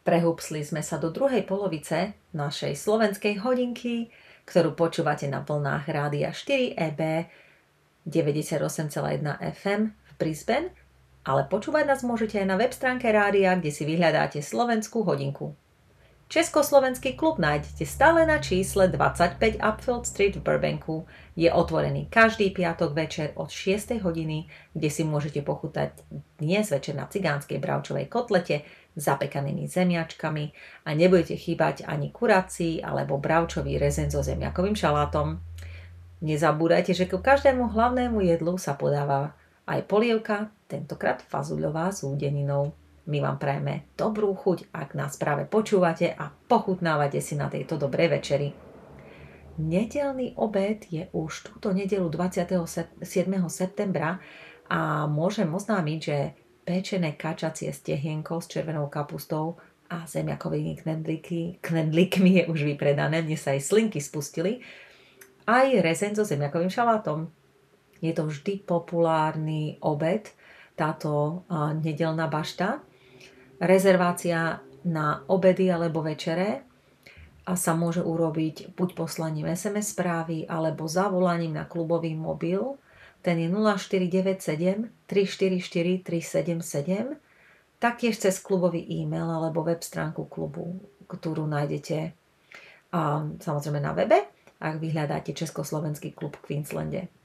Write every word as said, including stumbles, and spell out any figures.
Prehúpsli sme sa do druhej polovice našej slovenskej hodinky, ktorú počúvate na vlnách Rádia štyri é bé deväťdesiatosem celá jeden ef em v Brisbane, ale počúvať nás môžete aj na web stránke rádia, kde si vyhľadáte Slovenskú hodinku. Československý klub nájdete stále na čísle dvadsaťpäť Upfield Street v Burbanku. Je otvorený každý piatok večer od šiestej hodiny, kde si môžete pochutať dnes večer na cigánskej bravčovej kotlete zapekanými zemiačkami a nebudete chýbať ani kurací alebo bravčový rezen so zemiakovým šalátom. Nezabúdajte, že ku každému hlavnému jedlu sa podáva aj polievka, tentokrát fazuľová s údeninou. My vám prajeme dobrú chuť, ak nás práve počúvate a pochutnávate si na tejto dobrej večeri. Nedeľný obed je už túto nedeľu dvadsiateho siedmeho septembra a môžem oznámiť, že pečené kačacie stehienko s červenou kapustou a zemiakovými knedlíky, knedlíkmi je už vypredané, dnes sa aj slinky spustili, aj rezeň so zemiakovým šalátom. Je to vždy populárny obed, táto nedeľná bašta. Rezervácia na obedy alebo večere a sa môže urobiť buď poslaním es em es správy alebo zavolaním na klubový mobil. Ten je nula štyri deväť sedem tri štyri štyri tri sedem sedem. Taktiež cez klubový e-mail alebo web stránku klubu, ktorú nájdete a samozrejme na webe, ak vyhľadáte Československý klub v Queenslande.